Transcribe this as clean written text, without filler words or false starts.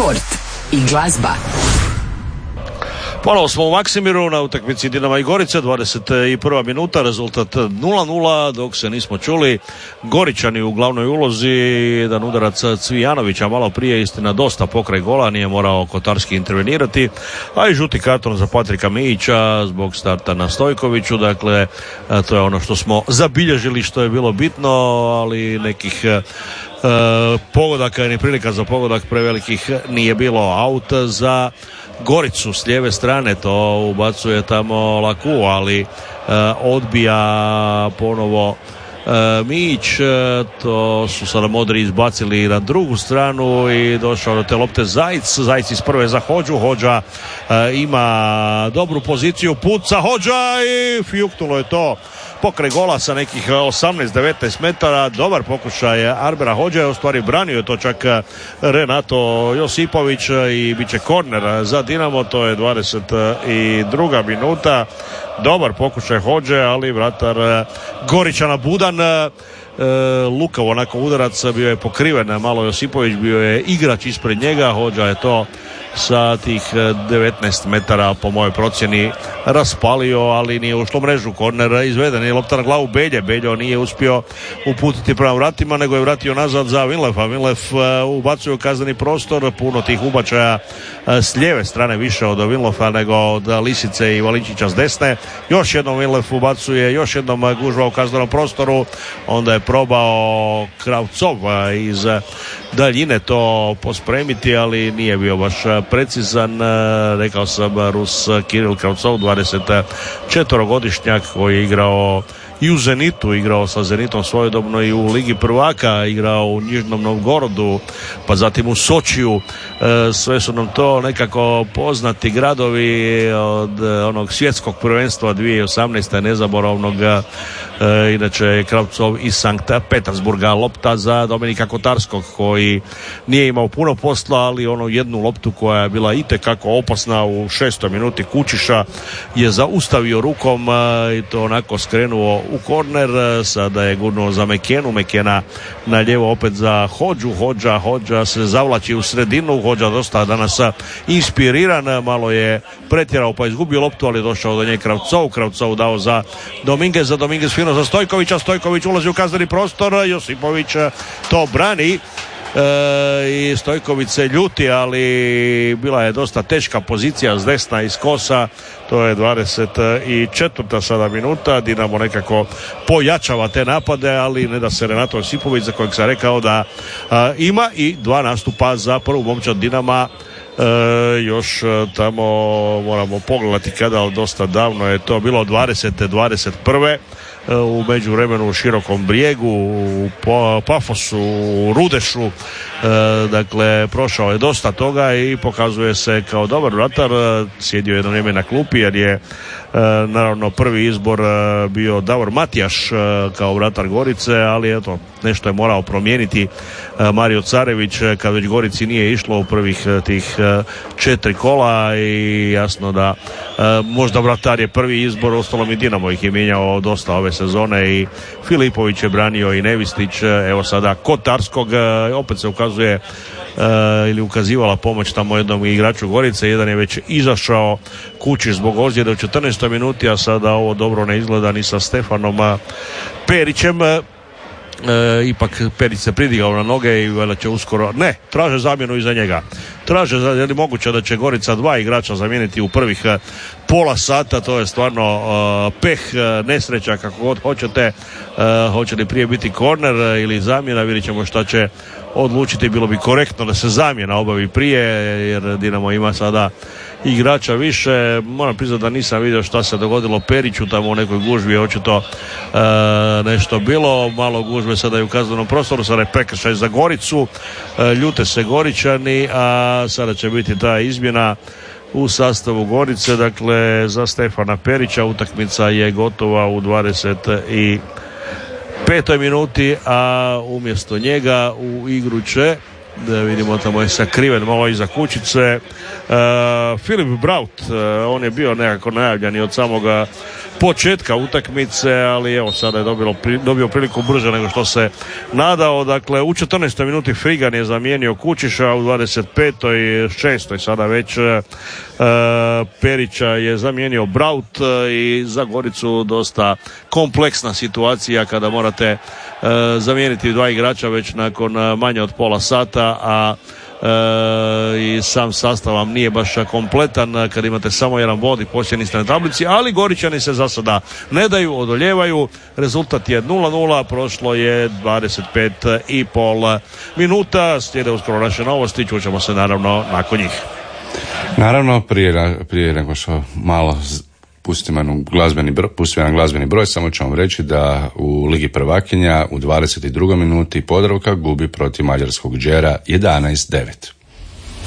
Sport i glazba. Ponovo smo u Maksimiru na utakmici Dinama i Gorice, 21. minuta, rezultat 0-0, dok se nismo čuli. Goričani u glavnoj ulozi, jedan udarac Cvijanovića malo prije, istina dosta pokraj gola, nije morao Kotarski intervenirati, a i žuti karton za Patrika Mijića zbog starta na Stojkoviću, dakle to je ono što smo zabilježili, što je bilo bitno, ali nekih pogodaka i prilika za pogodak prevelikih nije bilo. Aut za Goricu s lijeve strane, to ubacuje tamo Laku, ali odbija ponovo Mijić, to su sada modri izbacili na drugu stranu i došao do te lopte Zajc iz prve za Hodžu. Hodža ima dobru poziciju, puca Hodža i fjuknulo je to pokraj gola sa nekih 18-19 metara. Dobar pokušaj Arbera Hodže, u stvari branio je to čak Renato Josipović i bit će korner za Dinamo. To je 22. minuta. Dobar pokušaj Hodže, ali vratar Goričana Budan lukav onako udarac, bio je pokriven malo Josipović, bio je igrač ispred njega. Hodža je to sa tih 19 metara po mojoj procjeni raspalio, ali nije ušlo mrežu. Korner izveden je, lopta na glavu Belje. Beljo nije uspio uputiti prema vratima, nego je vratio nazad za Vinlefa. Vinlef ubacuje u kazneni prostor, puno tih ubačaja s lijeve strane više od Vinlefa nego od Lisice i Valinčića s desne. Još jednom Vinlef ubacuje, još jednom gužva u kaznenom prostoru, onda je probao Kravcov iz daljine to pospremiti, ali nije bio baš precizan. Rekao sam, Rus Kiril Kravcov, 24-godišnjak koji je igrao i u Zenitu, igrao sa Zenitom svojedobno i u Ligi prvaka, igrao u Nižnom Novgorodu, pa zatim u Sočiju. Sve su nam to nekako poznati gradovi od onog svjetskog prvenstva 2018. nezaboravnog. Inače je Kravcov iz Sankt Petersburga. Lopta za Dominika Kotarskog koji nije imao puno posla, ali onu jednu loptu koja je bila itekako opasna u 6. minuti Kučiša je zaustavio rukom i to onako skrenuo u korner. Sada je gurnuo za Mekenu, Mekena na lijevo opet za Hodžu. Hodža se zavlači u sredinu. Hodža dosta danas inspiriran, malo je pretjerao pa izgubio loptu, ali je došao do nje Kravcov dao za Dominguez, fino za Stojkovića. Stojković ulazi u kazneni prostor, Josipović to brani i Stojković se ljuti, ali bila je dosta teška pozicija s desna iz kosa. To je 24. sada minuta. Dinamo nekako pojačava te napade, ali ne da se Renato Josipović, za kojeg sam rekao da ima i 2 nastupa za prvu momčad Dinama. Još tamo moramo pogledati kada, ali dosta davno je to bilo, 21. u međuvremenu u Širokom Brijegu, u Pafosu, u Rudešu. Dakle, prošao je dosta toga i pokazuje se kao dobar vratar. Sjedio jedno vrijeme na klupi jer je naravno prvi izbor bio Davor Matijaš kao vratar Gorice, ali eto, nešto je morao promijeniti Mario Carević kad već Gorici nije išlo u prvih tih 4 kola i jasno da možda vratar je prvi izbor, ostalo mi Dinamo ih je mijenjao dosta ove sezone i Filipović je branio i Nevistić, evo sada Kotarskog, opet se ukazuje ili ukazivala pomoć tamo jednom igraču Gorice. Jedan je već izašao, Kučić, zbog ozljede u 14. minuti, a sada ovo dobro ne izgleda ni sa Stefanom Perićem. Ipak Perić se pridigao na noge i vele će uskoro, traže zamjenu iza njega. Je li moguće da će Gorica 2 igrača zamijeniti u prvih pola sata? To je stvarno peh, nesreća, kako god hoćete. Hoće li prije biti korner ili zamjena, vidjet ćemo šta će odlučiti. Bilo bi korektno da se zamjena obavi prije, jer Dinamo ima sada igrača više. Moram priznati da nisam vidio šta se dogodilo Periću tamo u nekoj gužvi, očito nešto bilo, malo gužve sada i u kaznenom prostoru. Sada je prekršaj za Goricu, ljute se Goričani, a sada će biti ta izmjena u sastavu Gorice. Dakle, za Stefana Perića utakmica je gotova u 25. minuti, a umjesto njega u igru će da vidimo tamo je sakriven malo iza kućice. Filip Braut, on je bio nekako najavljen i od samoga početka utakmice, ali evo sada je dobio priliku brže nego što se nadao. Dakle, u 14. minuti Frigan je zamijenio Kučiša, u 25. 6. sada već Perića je zamijenio Braut i za Goricu dosta kompleksna situacija kada morate zamijeniti dva igrača već nakon manje od pola sata, a i sam sastav vam nije baš kompletan kad imate samo jedan bod i posljednji ste na tablici, ali Goričani se za sada ne daju, odoljevaju. Rezultat je 0-0, prošlo je 25,5 minuta. Slijede uskoro naše novosti, čućemo se naravno nakon njih. Naravno, prije nego što malo pustimo jedan glazbeni broj, samo ću vam reći da u Ligi prvakinja u 22. minuti Podravka gubi protiv mađarskog Đera 11-9.